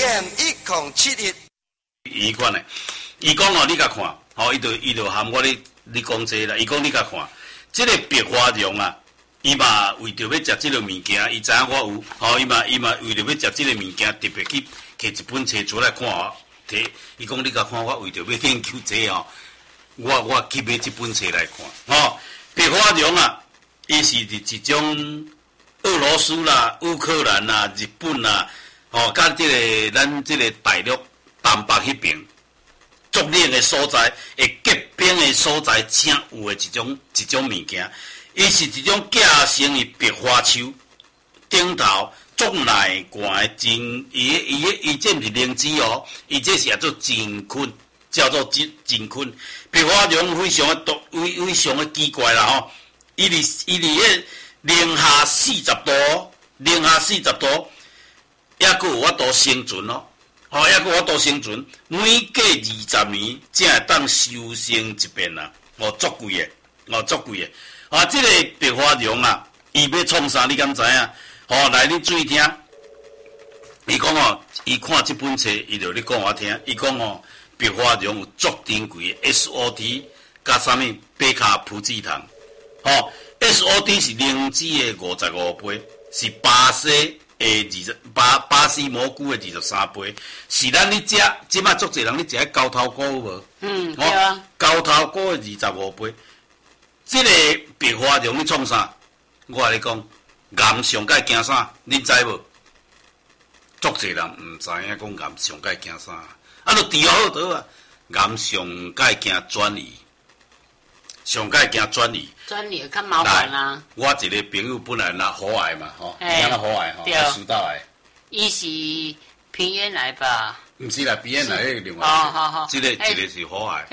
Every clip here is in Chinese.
AM1071。 医馆的，伊讲哦，你甲看，伊就含我你讲这啦。伊讲你甲看，这个白花蓉啊，伊嘛为着要食这个物件，伊知影我有，伊嘛为着要食这个物件，特别去摕一本册出来看摕，伊讲你甲看，我为着要研究这我去买这本册来看，白花蓉啊，伊是一种俄罗斯啦、乌克兰啦、日本啦，甲这个咱这个大陆东北迄边足冷的所在，会结冰的所在，正有的一种物件。伊是一种架生于白花树顶头足耐寒的真，伊这毋是灵芝哦，伊这是叫做真菌，叫做真菌。白花蓉非常的非常的奇怪啦伊伫迄零下40度，抑佫有法度生存抑佫有法度生存，每隔20年才会当收成一遍啦，足贵的，足贵的。这个白花蓉啊，伊要创啥？你敢知影？来你注意听。伊讲伊看这本册，伊就咧讲我听。伊讲白花蓉有足珍贵的 SOD 加啥物贝卡葡聚糖。SOD 是灵芝的55倍，是巴西的巴西蘑菇的23倍，是咱咧食，即摆足侪人咧食高头菇无？ 对啊。 高头菇的25倍。这个白花蓉你创啥？我甲你讲，岩上界惊啥？你知无？足侪人毋知影讲岩上界惊啥？就治好倒啊！岩上界惊转移，上界惊转移。 转移较麻烦啦。 我一个朋友本来喉癌嘛， 哎， 喉癌食道癌。 伊是鼻咽癌吧？ 毋是啦，鼻咽癌迄另外。 好。 这个是喉癌。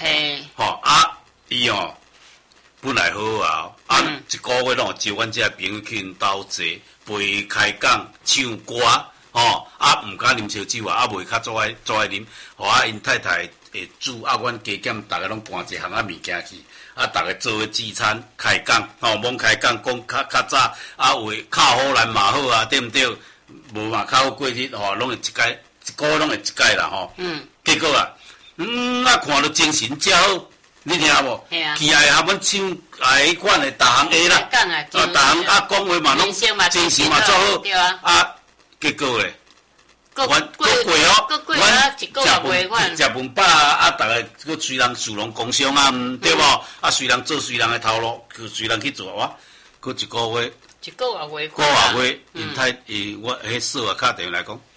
伊本来好一个月拢招阮这朋友去因兜坐，陪开讲、唱歌，毋敢啉烧酒啊，袂较做爱啉，因太太会煮，阮加减逐个拢搬一项物件去，逐个做伙聚餐开讲，罔开讲讲较早，为较好难嘛好啊，对毋对？无嘛较好过日，拢会一个月拢会一届啦，结果看到精神真好。你听无？去来含阮唱迄款的，逐项下啦，逐项讲话嘛拢精神嘛做好，结果咧，过阮一个月食饭饱逐个佫随人事农工商对无？随人做随人的头路，随人去做佫一个月因我迄嫂啊，敲电话来讲，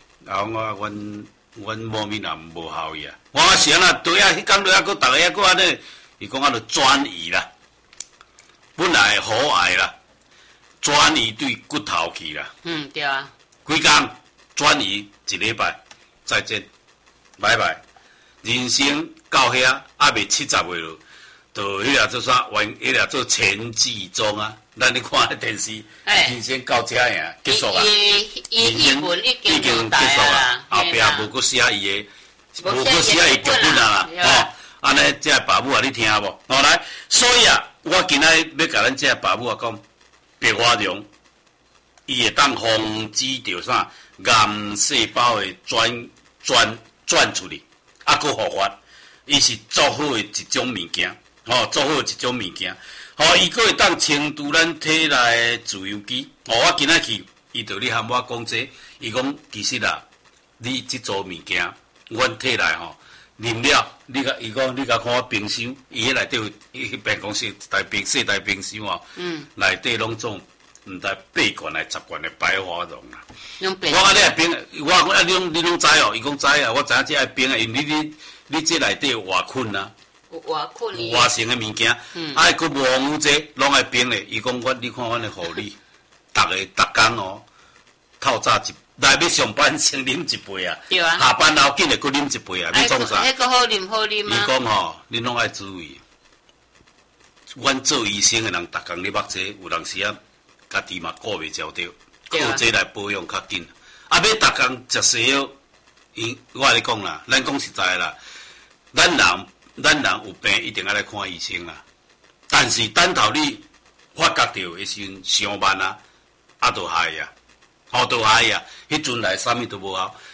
阮某面也无效伊啊！我是安那对迄工对佫逐个佫安尼，伊讲就转移啦，本来喉癌啦，转移对骨头去啦。 对啊。 几工转移一礼拜，再见，拜拜。人生到遐未70岁咯，就迄做啥？迄做前季中啊！咱咧看电视，人生到遮呀，结束啊！ 英文已经结束啊！后壁无佫写伊的，无佫写伊剧本啦！安尼这爸母啊，你听无？来，所以我今仔要甲咱这爸母讲，白花蓉，伊会当防止着啥癌细胞的转出去，佫复发，伊是足好的一种物件，足好的一种物件。伊佫会当清除咱体内的自由基。我今仔去，伊就咧含我讲这，伊讲其实你即组物件，阮体内啉了，伊讲你甲看我冰箱，伊迄内底有伊办公室细台冰箱内底拢总毋知8罐来10罐的白花蓉啦。我你爱冰，你拢知伊讲知我知影这爱冰因为你这内底有活菌啊。活性的物件，佫无有这拢爱冰咧。伊讲你看阮的护理，逐工透早来要上班先啉一杯啊，下班后紧会佫啉一杯啊，要创啥？ 迄个好啉伊讲恁拢爱注意。阮做医生的人，逐工咧目这，有当时家己嘛顾袂着着，靠这来保养较紧。要逐工食西药，我跟你讲啦，咱讲实在啦，咱人有病一定要来看医生啦，但是等到你发觉到的时阵，上慢就害啊，就害啊，迄阵来啥物都无效。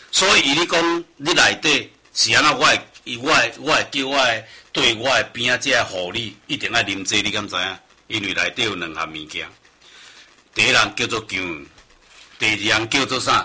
所以你讲你内底是安怎，我会叫我的对我的边仔这护理一定爱啉这，你敢知影？因为内底有2项物件，第一人叫做姜，第二样叫做啥？